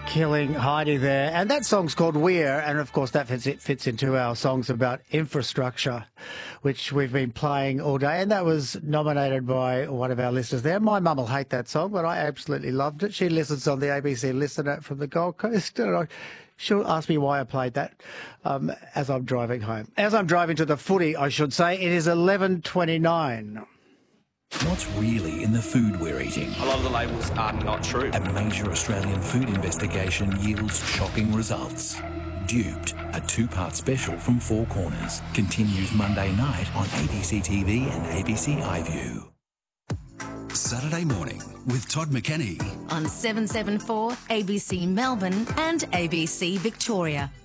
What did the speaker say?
Killing Heidi there. And that song's called We're, and of course that fits into our songs about infrastructure, which we've been playing all day. And that was nominated by one of our listeners there. My mum will hate that song, but I absolutely loved it. She listens on the ABC Listener from the Gold Coast. And she'll ask me why I played that as I'm driving home. As I'm driving to the footy, I should say, it is 11:29. What's really in the food we're eating? A lot of the labels are not true. A major Australian food investigation yields shocking results. Duped, a two-part special from Four Corners, continues Monday night on ABC TV and ABC iView. Saturday morning with Todd McKenney on 774 ABC Melbourne and ABC Victoria.